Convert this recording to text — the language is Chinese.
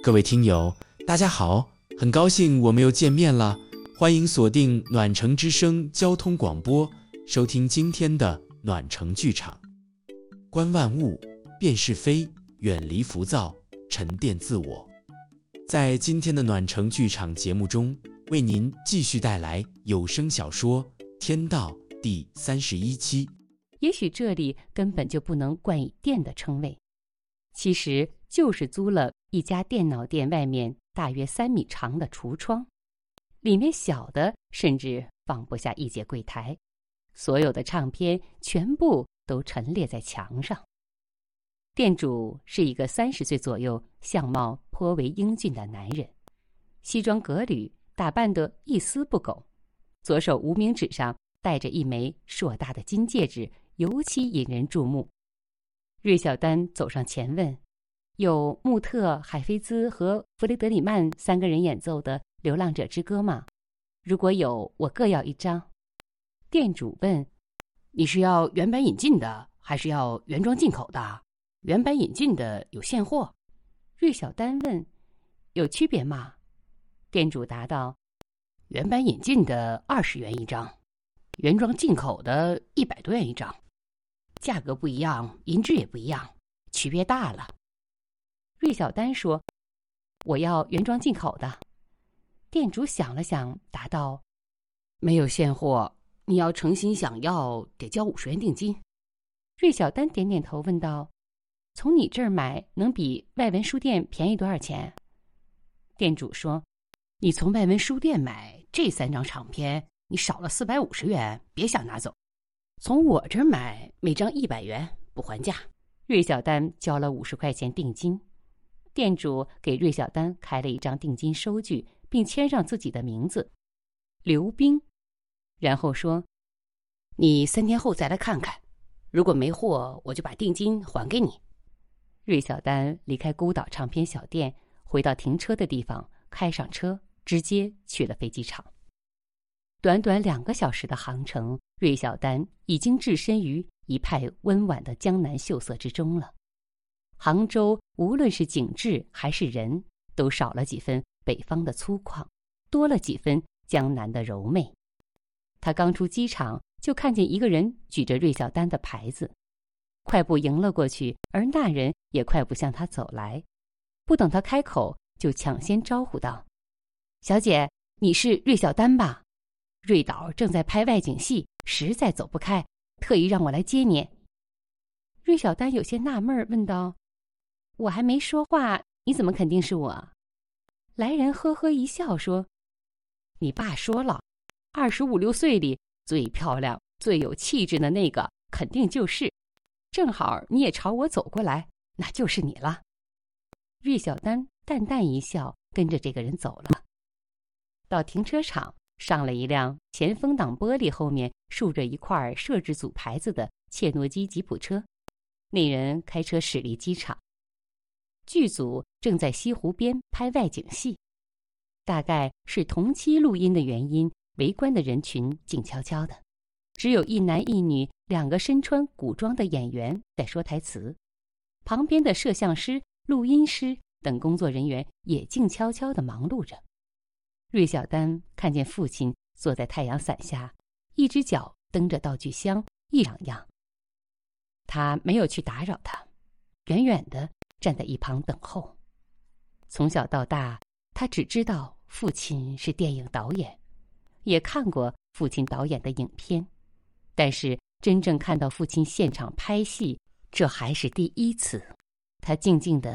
各位听友，大家好，很高兴我们又见面了，欢迎锁定暖城之声交通广播，收听今天的暖城剧场。观万物，辨是非，远离浮躁，沉淀自我。在今天的暖城剧场节目中，为您继续带来有声小说《天道》第31期。 也许这里根本就不能冠以店的称谓，其实就是租了一家电脑店外面大约3米长的橱窗，里面小的甚至放不下一节柜台，所有的唱片全部都陈列在墙上。店主是一个30岁左右、相貌颇为英俊的男人，西装革履，打扮得一丝不苟，左手无名指上戴着一枚硕大的金戒指，尤其引人注目。芮小丹走上前问：“有穆特、海菲兹和弗雷德里曼3个人演奏的《流浪者之歌》吗？如果有，我各要1张。”店主问：“ 你是要原版引进的，还是要原装进口的？原版引进的有现货。” 芮小丹问：“有区别吗？”店主答道：“ 原版引进的20元1张，原装进口的100多元1张，价格不一样，音质也不一样，区别大了。” 芮小丹说：“我要原装进口的。”店主想了想，答道：“ 没有现货，你要诚心想要，得交50元定金。” 芮小丹点点头，问道：“从你这儿买能比外文书店便宜多少钱？”店主说：“ 你从外文书店买这3张唱片，你少了450元，别想拿走。从我这儿买，每张100元，不还价。” 芮小丹交了50块钱定金，店主给芮小丹开了一张定金收据，并签上自己的名字刘冰，然后说：“ 你3天后再来看看，如果没货，我就把定金还给你。” 芮小丹离开孤岛唱片小店，回到停车的地方，开上车，直接去了飞机场。短短2个小时的航程，芮小丹已经置身于一派温婉的江南秀色之中了。杭州无论是景致还是人，都少了几分北方的粗犷，多了几分江南的柔媚。他刚出机场，就看见一个人举着芮小丹的牌子，快步迎了过去，而那人也快步向他走来。不等他开口，就抢先招呼道：“小姐，你是芮小丹吧？芮导正在拍外景戏，实在走不开，特意让我来接你。”芮小丹有些纳闷，问道：“我还没说话，你怎么肯定是我？”来人呵呵一笑说：“你爸说了，25、6岁里最漂亮、最有气质的那个肯定就是。正好你也朝我走过来，那就是你了。”芮小丹淡淡一笑，跟着这个人走了。到停车场，上了一辆前风挡玻璃后面竖着一块摄制组牌子的切诺基吉普车。那人开车驶离机场。剧组正在西湖边拍外景戏，大概是同期录音的原因，围观的人群静悄悄的，只有1男1女2个身穿古装的演员在说台词，旁边的摄像师、录音师等工作人员也静悄悄地忙碌着。芮小丹看见父亲坐在太阳伞下，一只脚蹬着道具箱，一嚷嚷。他没有去打扰他，远远地站在一旁等候。从小到大，他只知道父亲是电影导演，也看过父亲导演的影片，但是真正看到父亲现场拍戏，这还是第一次。他静静地